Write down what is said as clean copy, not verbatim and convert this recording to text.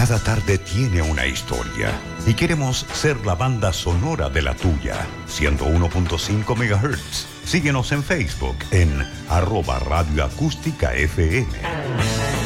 Cada tarde tiene una historia y queremos ser la banda sonora de la tuya. 101.5 MHz. Síguenos en Facebook en @radioacústica FM.